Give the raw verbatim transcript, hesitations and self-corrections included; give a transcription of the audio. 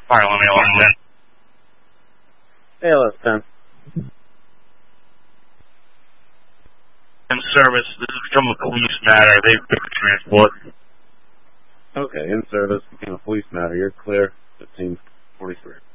Harlan A L S ten. A L S ten. In service, this is from a police matter. They've been transport. Okay, in service became a police matter. You're clear. fifteen forty-three.